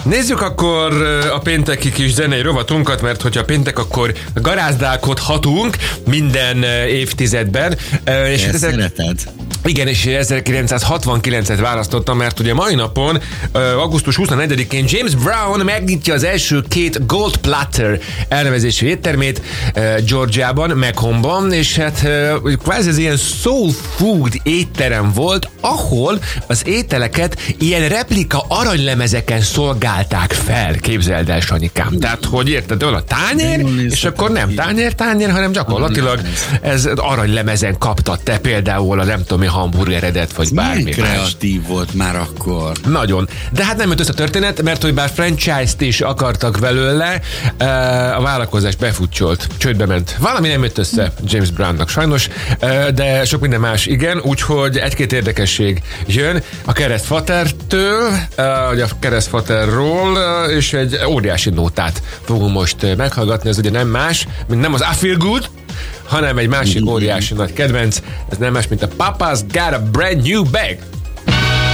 Nézzük akkor a pénteki kis zenei rovatunkat, mert hogyha péntek, akkor garázdálkodhatunk minden évtizedben. És hát szereted. Igen, és 1969-et választottam, mert ugye mai napon, augusztus 24-én James Brown megnyitja az első 2 Gold Platter elnevezésű éttermét Georgiában, Maconban, és hát kvázi ez ilyen soul food étterem volt, ahol az ételeket ilyen replika aranylemezeken szolgálták fel, képzeld el, Sanyikám. Tehát, hogy érted, van a tányér, és akkor nem tányér, hanem gyakorlatilag ez aranylemezen kaptad te például a nem tudom mi hamburgeredet, vagy bármi más. Kreatív volt már akkor. Nagyon. De hát nem jött össze a történet, mert hogy bár franchise-t is akartak belőle, a vállalkozás befutcsolt, csődbe ment. Valami nem jött össze James Brownnak sajnos, de sok minden más igen, úgyhogy egy-két érdekesség jön a keresztfatertől, vagy a keresztfaterról, és egy óriási nótát fogunk most meghallgatni, ez ugye nem más, mint nem az I Feel Good, hanem egy másik óriási nagy kedvenc, ez nem más, mint a Papa's Got a Brand New Bag.